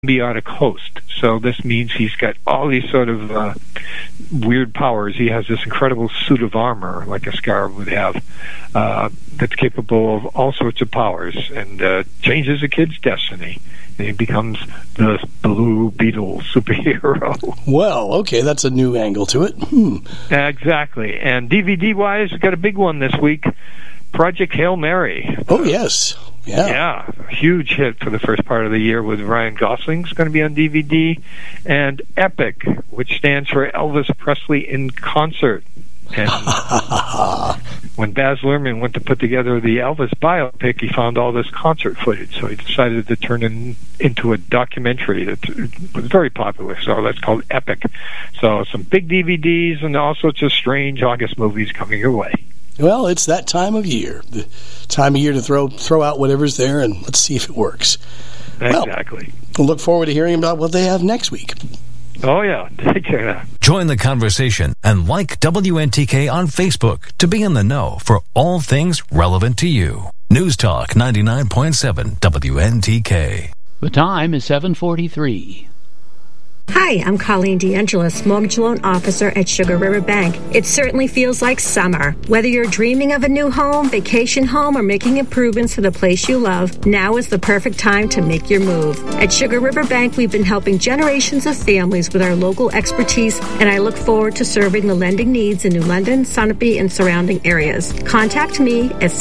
symbiotic host. So this means he's got all these sort of weird powers. He has this incredible suit of armor, like a Scarab would have, that's capable of all sorts of powers and changes a kid's destiny. And he becomes the Blue Beetle superhero. Well, okay, that's a new angle to it. Exactly. And DVD-wise, we've got a big one this week, Project Hail Mary. Oh, yes. Yeah, a huge hit for the first part of the year with Ryan Gosling's going to be on DVD. And Epic, which stands for Elvis Presley in Concert. And when Baz Luhrmann went to put together the Elvis biopic, he found all this concert footage, so he decided to turn it into a documentary that was very popular. So that's called Epic. So some big DVDs and all sorts of strange August movies coming your way. Well, it's that time of year. The time of year to throw out whatever's there, and let's see if it works. Exactly. Well, we'll look forward to hearing about what they have next week. Oh, yeah. Take care now. Join the conversation and like WNTK on Facebook to be in the know for all things relevant to you. News Talk 99.7 WNTK. The time is 7:43. Hi, I'm Colleen DeAngelis, Mortgage Loan Officer at Sugar River Bank. It certainly feels like summer. Whether you're dreaming of a new home, vacation home, or making improvements to the place you love, now is the perfect time to make your move. At Sugar River Bank, we've been helping generations of families with our local expertise, and I look forward to serving the lending needs in New London, Sunapee, and surrounding areas. Contact me at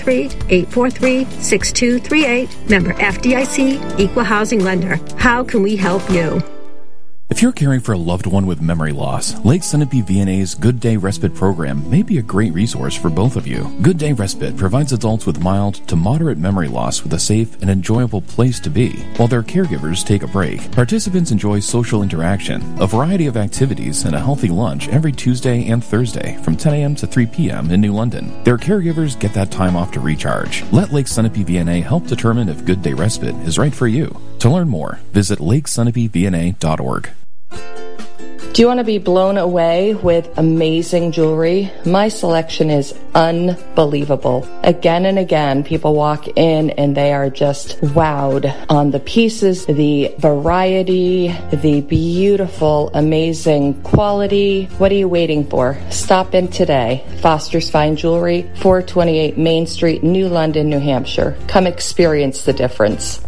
603-843-6238. Member FDIC, Equal Housing Lender. How can we help you? If you're caring for a loved one with memory loss, Lake Sunapee VNA's Good Day Respite program may be a great resource for both of you. Good Day Respite provides adults with mild to moderate memory loss with a safe and enjoyable place to be, while their caregivers take a break. Participants enjoy social interaction, a variety of activities, and a healthy lunch every Tuesday and Thursday from 10 a.m. to 3 p.m. in New London. Their caregivers get that time off to recharge. Let Lake Sunapee VNA help determine if Good Day Respite is right for you. To learn more, visit lakesunapeevna.org. Do you want to be blown away with amazing jewelry? My selection is unbelievable. Again and again, people walk in and they are just wowed on the pieces, the variety, the beautiful, amazing quality. What are you waiting for? Stop in today. Foster's Fine Jewelry, 428 Main Street, New London, New Hampshire. Come experience the difference.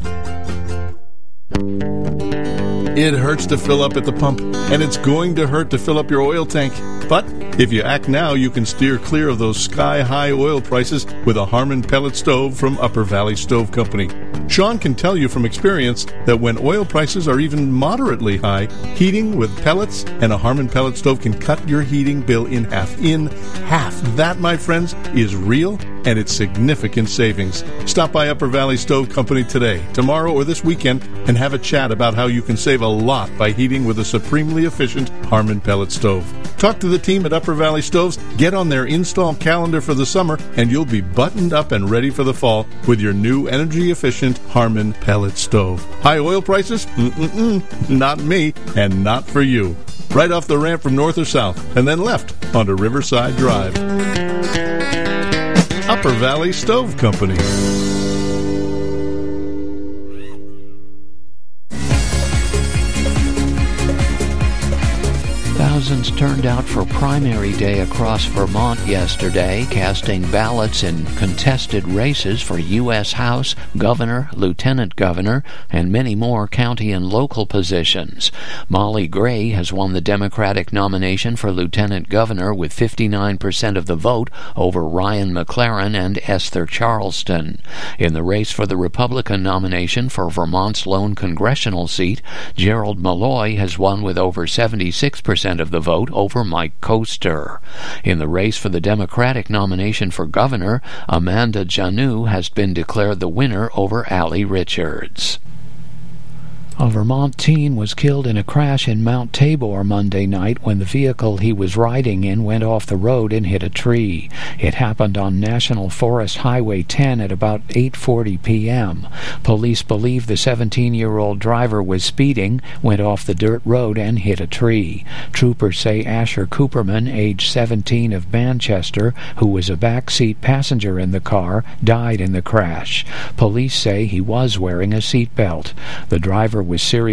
It hurts to fill up at the pump, and it's going to hurt to fill up your oil tank. But if you act now, you can steer clear of those sky-high oil prices with a Harmon pellet stove from Upper Valley Stove Company. Sean can tell you from experience that when oil prices are even moderately high, heating with pellets and a Harmon pellet stove can cut your heating bill in half. In half. That, my friends, is real, and it's significant savings. Stop by Upper Valley Stove Company today, tomorrow, or this weekend, and have a chat about how you can save a lot by heating with a supremely efficient Harmon pellet stove. Talk to the team at Upper Valley Stoves, get on their install calendar for the summer, and you'll be buttoned up and ready for the fall with your new energy-efficient Harmon pellet stove. High oil prices? Not me, and not for you. Right off the ramp from north or south, and then left onto Riverside Drive. Upper Valley Stove Company. Thousands turned out for primary day across Vermont yesterday, casting ballots in contested races for U.S. House, Governor, Lieutenant Governor, and many more county and local positions. Molly Gray has won the Democratic nomination for Lieutenant Governor with 59% of the vote over Ryan McLaren and Esther Charleston. In the race for the Republican nomination for Vermont's lone congressional seat, Gerald Malloy has won with over 76% of the vote over Mike Koester. In the race for the Democratic nomination for governor, Amanda Janu has been declared the winner over Allie Richards. A Vermont teen was killed in a crash in Mount Tabor Monday night when the vehicle he was riding in went off the road and hit a tree. It happened on National Forest Highway 10 at about 8:40 p.m. Police believe the 17-year-old driver was speeding, went off the dirt road, and hit a tree. Troopers say Asher Cooperman, age 17, of Manchester, who was a backseat passenger in the car, died in the crash. Police say he was wearing a seatbelt. The driver with serious